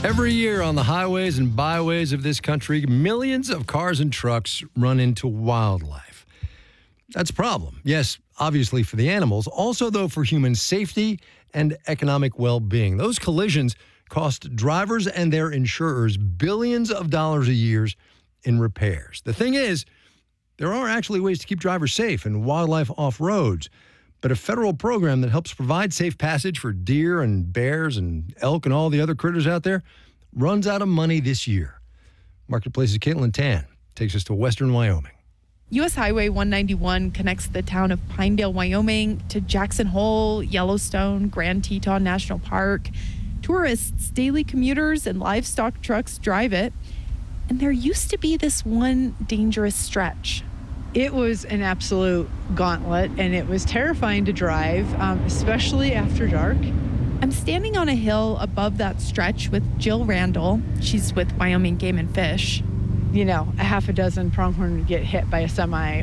Every year on the highways and byways of this country, millions of cars and trucks run into wildlife. That's a problem. Yes, obviously for the animals, also though for human safety and economic well-being. Those collisions cost drivers and their insurers billions of dollars a year in repairs. The thing is, there are actually ways to keep drivers safe and wildlife off roads. But a federal program that helps provide safe passage for deer and bears and elk and all the other critters out there runs out of money this year. Marketplace's Caitlin Tan takes us to western Wyoming. U.S. Highway 191 connects the town of Pinedale, Wyoming to Jackson Hole, Yellowstone, Grand Teton National Park. Tourists, daily commuters, and livestock trucks drive it. And there used to be this one dangerous stretch. It was an absolute gauntlet, and it was terrifying to drive, especially after dark. I'm standing on a hill above that stretch with Jill Randall. She's with Wyoming Game and Fish. You know, a half a dozen pronghorn would get hit by a semi